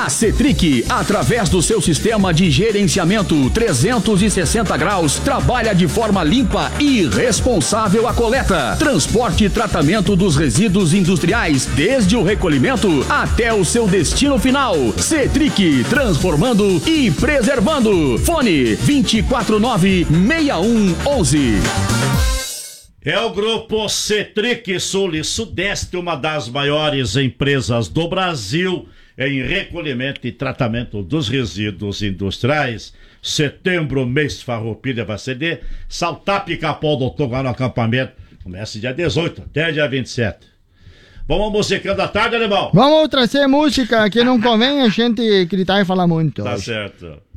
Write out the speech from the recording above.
A Cetric, através do seu sistema de gerenciamento 360 graus, trabalha de forma limpa e responsável a coleta, transporte e tratamento dos resíduos industriais, desde o recolhimento até o seu destino final. Cetric, transformando e preservando. Fone 249-6111. É o Grupo Cetric Sul e Sudeste, uma das maiores empresas do Brasil em recolhimento e tratamento dos resíduos industriais. Setembro, mês farroupilha vai ser de Saltar Pica-Pau do Togá no acampamento. Começa dia 18 até dia 27. Vamos musicando à tarde, Alemão? Vamos trazer música que não convém a gente gritar e falar muito. Tá hoje. certo.